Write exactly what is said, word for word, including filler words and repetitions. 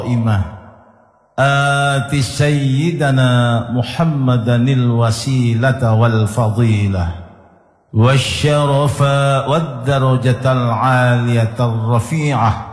قائمة آت سيدنا محمدا الوسيلة والفضيلة والشرف والدرجة العالية الرفيعة